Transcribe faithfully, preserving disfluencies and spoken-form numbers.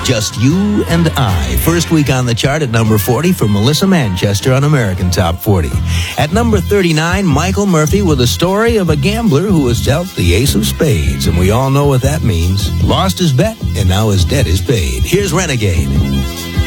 Just You and I. First week on the chart at number forty for Melissa Manchester on American Top forty. At number thirty-nine, Michael Murphy with a story of a gambler who was dealt the ace of spades. And we all know what that means. Lost his bet, and now his debt is paid. Here's Renegade.